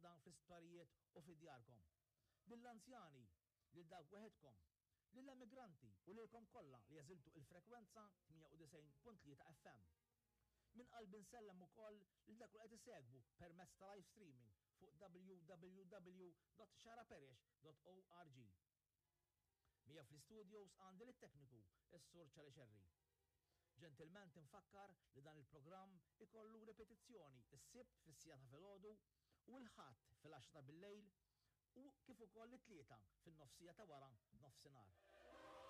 soda fl-isptarijiet u fid-djarkom. Lill-anzjani, lil dawk weħedkom, lill-immigranti u lilkom kollha li jażiltu il-frekwenza 98.3 FM. Min qalbi nsellem ukoll lil dak li qed isegwu permezz ta' live streaming fuq www.xaraperex.org. Mija fl-studios għandi lit-tekniku is-Sur Ċali Xerri. Ġentilment infakkar li dan il-programm ikollu repetizzjoni s-sibt fis-sija ta' filgħodu u l-ħadd fil-10 ta' bil-lejl u kif ukoll it-tlieta fin-nofsija ta' wara nofsinhar.